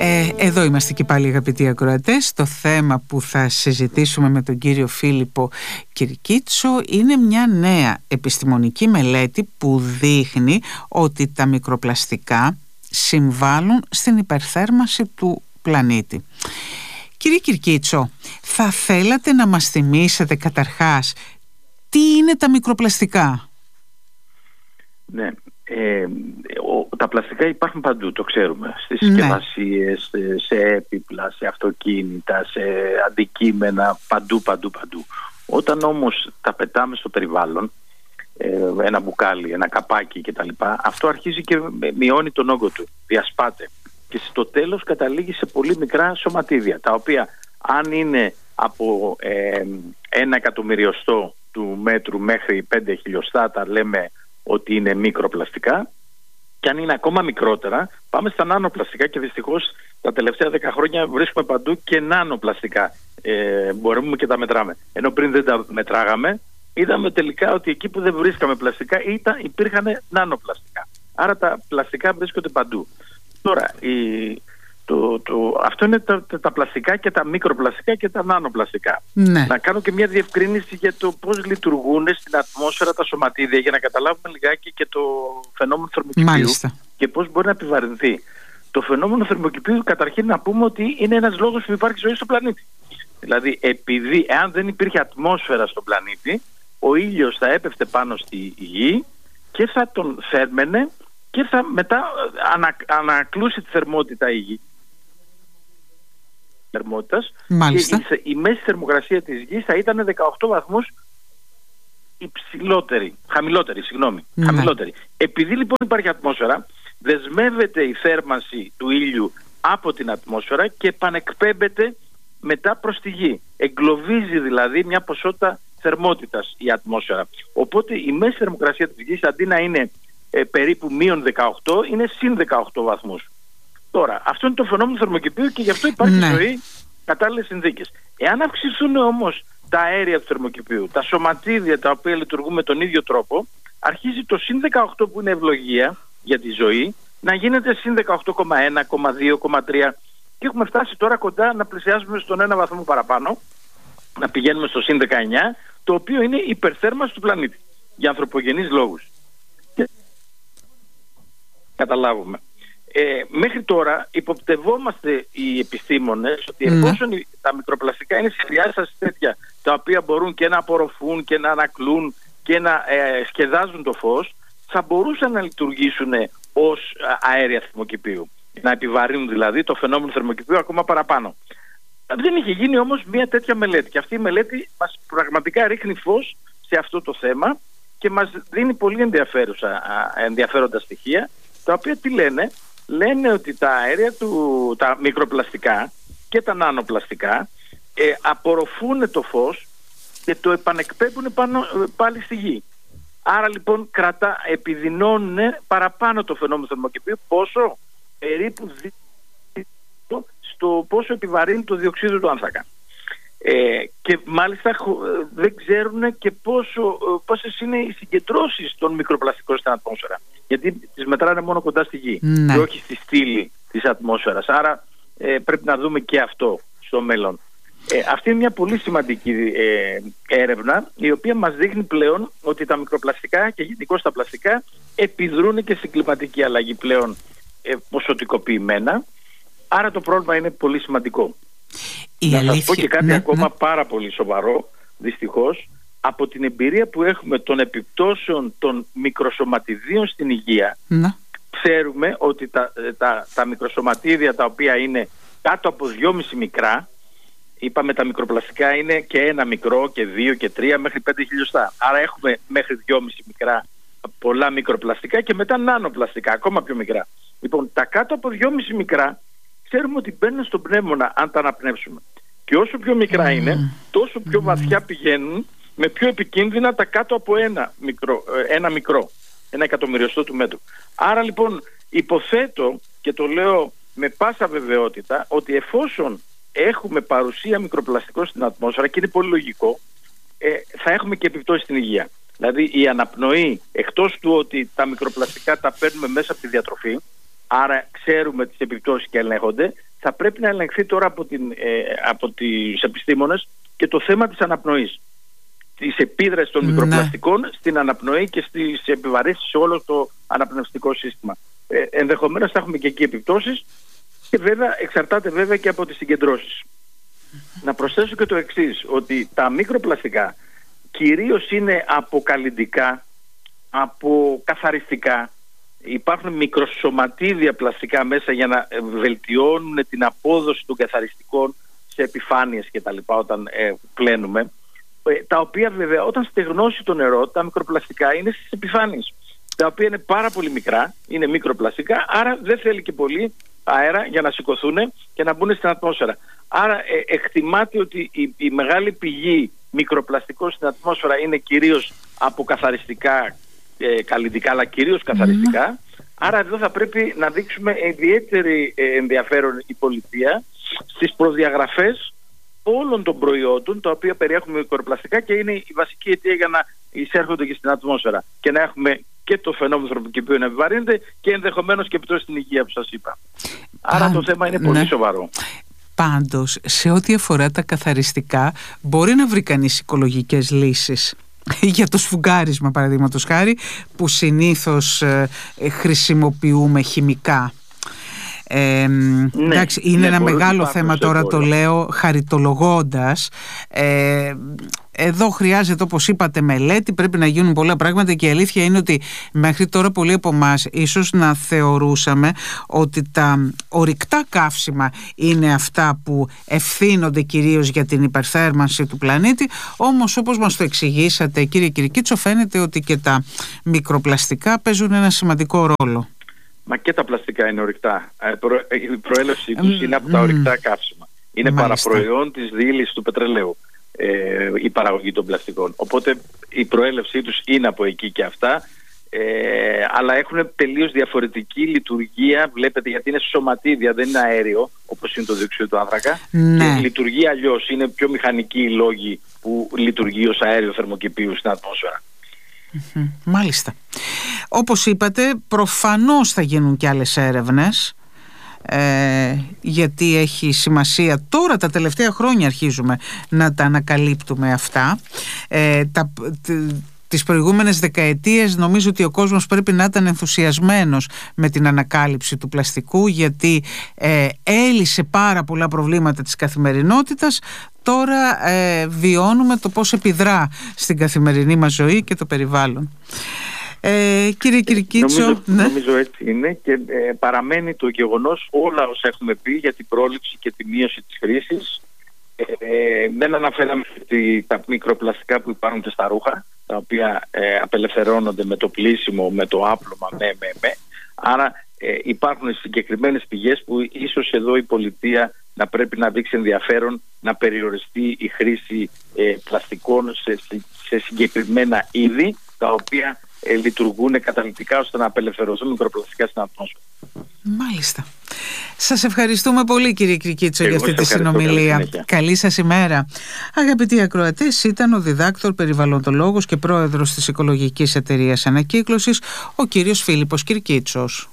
Εδώ είμαστε και πάλι, αγαπητοί ακροατές. Το θέμα που θα συζητήσουμε με τον κύριο Φίλιππο Κυρκίτσο είναι μια νέα επιστημονική μελέτη που δείχνει ότι τα μικροπλαστικά συμβάλλουν στην υπερθέρμανση του πλανήτη. Κύριε Κυρκίτσο, θα θέλατε να μας θυμίσετε καταρχάς τι είναι τα μικροπλαστικά? Ναι, τα πλαστικά υπάρχουν παντού, το ξέρουμε. Στις συσκευασίες, σε έπιπλα, σε αυτοκίνητα, σε αντικείμενα, παντού. Όταν όμως τα πετάμε στο περιβάλλον, ένα μπουκάλι, ένα καπάκι κτλ., αυτό αρχίζει και μειώνει τον όγκο του, διασπάται. Και στο τέλος καταλήγει σε πολύ μικρά σωματίδια, τα οποία αν είναι από 1 εκατομμυριοστό του μέτρου μέχρι 5 χιλιοστά, τα λέμε ότι είναι μικροπλαστικά, και αν είναι ακόμα μικρότερα πάμε στα νανοπλαστικά, και δυστυχώς τα τελευταία 10 χρόνια βρίσκουμε παντού και νανοπλαστικά, μπορούμε και τα μετράμε, ενώ πριν δεν τα μετράγαμε. Είδαμε τελικά ότι εκεί που δεν βρίσκαμε πλαστικά υπήρχαν νανοπλαστικά, άρα τα πλαστικά βρίσκονται παντού. Τώρα αυτό είναι τα πλαστικά και τα μικροπλαστικά και τα νανοπλαστικά. Ναι. Να κάνω και μια διευκρίνηση για το πώς λειτουργούν στην ατμόσφαιρα τα σωματίδια, για να καταλάβουμε λιγάκι και το φαινόμενο θερμοκηπίου. Μάλιστα. Και πώς μπορεί να επιβαρυνθεί. Το φαινόμενο θερμοκηπίου, καταρχήν να πούμε ότι είναι ένας λόγος που υπάρχει ζωή στον πλανήτη. Δηλαδή, επειδή εάν δεν υπήρχε ατμόσφαιρα στον πλανήτη, ο ήλιος θα έπεφτε πάνω στη γη και θα τον θέρμενε και θα μετά ανακλούσει τη θερμότητα η γη. Και η μέση θερμοκρασία της γης θα ήταν 18 βαθμούς χαμηλότερη. Επειδή λοιπόν υπάρχει ατμόσφαιρα, δεσμεύεται η θέρμανση του ήλιου από την ατμόσφαιρα και επανεκπέμπεται μετά προς τη γη. Εγκλωβίζει δηλαδή μια ποσότητα θερμότητας η ατμόσφαιρα. Οπότε η μέση θερμοκρασία της γης, αντί να είναι περίπου μείον 18, είναι συν 18 βαθμούς. Τώρα, αυτό είναι το φαινόμενο θερμοκηπίου και γι' αυτό υπάρχει ζωή, κατάλληλες συνθήκες. Εάν αυξηθούν όμως τα αέρια του θερμοκηπίου, τα σωματίδια τα οποία λειτουργούν με τον ίδιο τρόπο, αρχίζει το συν 18 που είναι ευλογία για τη ζωή να γίνεται συν 18,1, 2,3, και έχουμε φτάσει τώρα κοντά να πλησιάσουμε στον 1 βαθμό παραπάνω, να πηγαίνουμε στο συν 19, το οποίο είναι υπερθέρμανση του πλανήτη για ανθρωπογενείς λόγους. Καταλάβουμε. Μέχρι τώρα υποπτευόμαστε οι επιστήμονες ότι εφόσον τα μικροπλαστικά είναι σε διάσταση τέτοια, τα οποία μπορούν και να απορροφούν και να ανακλούν και να σκεδάζουν το φως, θα μπορούσαν να λειτουργήσουν ως αέρια θερμοκηπίου, να επιβαρύνουν δηλαδή το φαινόμενο θερμοκηπίου ακόμα παραπάνω. Δεν είχε γίνει όμως μια τέτοια μελέτη, και αυτή η μελέτη μας πραγματικά ρίχνει φως σε αυτό το θέμα και μας δίνει πολύ ενδιαφέροντα στοιχεία, τα οποία τι λένε ότι τα αέρια τα μικροπλαστικά και τα νανοπλαστικά απορροφούν το φως και το επανεκπέμπουν πάλι στη γη. Άρα λοιπόν επιδεινώνουν παραπάνω το φαινόμενο θερμοκηπίου. Πόσο? Περίπου στο πόσο επιβαρύνει το διοξείδιο του άνθρακα. Και μάλιστα δεν ξέρουν και πόσες είναι οι συγκεντρώσεις των μικροπλαστικών στην ατμόσφαιρα, γιατί τις μετράνε μόνο κοντά στη γη και όχι στη στήλη της ατμόσφαιρας. Άρα πρέπει να δούμε και αυτό στο μέλλον. Αυτή είναι μια πολύ σημαντική έρευνα, η οποία μας δείχνει πλέον ότι τα μικροπλαστικά και γενικώς τα πλαστικά επιδρούν και στην κλιματική αλλαγή πλέον ποσοτικοποιημένα. Άρα το πρόβλημα είναι πολύ σημαντικό. Να σας πω και κάτι ακόμα πάρα πολύ σοβαρό, δυστυχώς, από την εμπειρία που έχουμε των επιπτώσεων των μικροσωματιδίων στην υγεία. Ξέρουμε ότι τα μικροσωματίδια τα οποία είναι κάτω από 2,5 μικρά, είπαμε τα μικροπλαστικά είναι και 1 μικρό και 2 και 3 μέχρι 5 χιλιοστά. Άρα έχουμε μέχρι 2,5 μικρά πολλά μικροπλαστικά και μετά νανοπλαστικά, ακόμα πιο μικρά. Λοιπόν, τα κάτω από 2,5 μικρά ξέρουμε ότι μπαίνουν στον πνεύμονα αν τα αναπνεύσουμε. Και όσο πιο μικρά είναι, τόσο πιο βαθιά πηγαίνουν, με πιο επικίνδυνα τα κάτω από 1 μικρό, 1 εκατομμυριοστό του μέτρου. Άρα λοιπόν υποθέτω, και το λέω με πάσα βεβαιότητα, ότι εφόσον έχουμε παρουσία μικροπλαστικών στην ατμόσφαιρα, και είναι πολύ λογικό, θα έχουμε και επιπτώσεις στην υγεία. Δηλαδή η αναπνοή, εκτός του ότι τα μικροπλαστικά τα παίρνουμε μέσα από τη διατροφή, άρα ξέρουμε τις επιπτώσεις και ελέγχονται. Θα πρέπει να ελεγχθεί τώρα από τις επιστήμονες και το θέμα της αναπνοής, της επίδρασης των μικροπλαστικών στην αναπνοή και στις επιβαρύνσεις σε όλο το αναπνευστικό σύστημα. Ενδεχομένως θα έχουμε και εκεί επιπτώσεις και βέβαια εξαρτάται βέβαια και από τις συγκεντρώσεις. Να προσθέσω και το εξής, ότι τα μικροπλαστικά κυρίως είναι από καλλυντικά, από καθαριστικά. Υπάρχουν μικροσωματίδια πλαστικά μέσα για να βελτιώνουν την απόδοση των καθαριστικών σε επιφάνειες και τα λοιπά όταν πλένουμε, τα οποία βέβαια όταν στεγνώσει το νερό, τα μικροπλαστικά είναι στις επιφάνειες, τα οποία είναι πάρα πολύ μικρά, είναι μικροπλαστικά, άρα δεν θέλει και πολύ αέρα για να σηκωθούν και να μπουν στην ατμόσφαιρα. Άρα εκτιμάται ότι η μεγάλη πηγή μικροπλαστικών στην ατμόσφαιρα είναι κυρίως από καθαριστικά, καλλυντικά, αλλά κυρίως καθαριστικά. Άρα εδώ θα πρέπει να δείξουμε ιδιαίτερη ενδιαφέρον η πολιτεία στις προδιαγραφές όλων των προϊόντων τα οποία περιέχουν μικροπλαστικά και είναι η βασική αιτία για να εισέρχονται και στην ατμόσφαιρα και να έχουμε και το φαινόμενο θερμοκηπίου να επιβαρύνεται και ενδεχομένως και επιπτώσεις στην υγεία που σας είπα. Άρα το θέμα είναι πολύ σοβαρό. Πάντως, σε ό,τι αφορά τα καθαριστικά, μπορεί να βρει κανείς οικολογικές λύσεις. Για το σφουγγάρισμα, παραδείγματος χάρη, που συνήθως χρησιμοποιούμε χημικά. Εντάξει, είναι ένα μεγάλο θέμα τώρα, το λέω χαριτολογώντας. Εδώ χρειάζεται, όπως είπατε, μελέτη, πρέπει να γίνουν πολλά πράγματα και η αλήθεια είναι ότι μέχρι τώρα πολλοί από εμάς ίσως να θεωρούσαμε ότι τα ορυκτά καύσιμα είναι αυτά που ευθύνονται κυρίως για την υπερθέρμανση του πλανήτη, όμως όπως μας το εξηγήσατε, κύριε Κυρικίτσο, φαίνεται ότι και τα μικροπλαστικά παίζουν ένα σημαντικό ρόλο. Μα και τα πλαστικά είναι ορυκτά. Η προέλευσή τους είναι από τα ορυκτά καύσιμα. Είναι παραπροϊόν της διήλυσης του πετρελαίου η παραγωγή των πλαστικών. Οπότε η προέλευσή τους είναι από εκεί και αυτά, αλλά έχουν τελείως διαφορετική λειτουργία. Βλέπετε, γιατί είναι σωματίδια, δεν είναι αέριο όπως είναι το διοξείδιο του άνθρακα. Και λειτουργεί αλλιώς. Είναι πιο μηχανικοί οι λόγοι που λειτουργεί ως αέριο θερμοκηπίου στην ατμόσφαιρα. Μάλιστα. Όπως είπατε, προφανώς θα γίνουν και άλλες έρευνες, γιατί έχει σημασία. Τώρα τα τελευταία χρόνια αρχίζουμε να τα ανακαλύπτουμε αυτά. Τις προηγούμενες δεκαετίες νομίζω ότι ο κόσμος πρέπει να ήταν ενθουσιασμένος με την ανακάλυψη του πλαστικού, γιατί έλυσε πάρα πολλά προβλήματα της καθημερινότητας. Τώρα βιώνουμε το πώς επιδρά στην καθημερινή μας ζωή και το περιβάλλον. Κύριε Κυρικίτσο, νομίζω έτσι είναι και παραμένει το γεγονός όλα όσα έχουμε πει για την πρόληψη και τη μείωση της χρήσης. Δεν αναφέραμε τα μικροπλαστικά που υπάρχουν και στα ρούχα, τα οποία απελευθερώνονται με το πλύσιμο, με το άπλωμα, Άρα υπάρχουν συγκεκριμένες πηγές που ίσως εδώ η πολιτεία να πρέπει να δείξει ενδιαφέρον να περιοριστεί η χρήση πλαστικών σε συγκεκριμένα είδη, τα οποία λειτουργούν καταλυτικά ώστε να απελευθερωθούν μικροπλαστικά στην ατμόσφαιρα. Μάλιστα. Σας ευχαριστούμε πολύ, κύριε Κυρικίτσο, για αυτή τη συνομιλία. Καλή σας ημέρα. Αγαπητοί ακροατές, ήταν ο διδάκτορ, περιβαλλοντολόγος και πρόεδρος της Οικολογικής Εταιρείας Ανακύκλωσης, ο κύριος Φίλιππος Κυρικίτσος.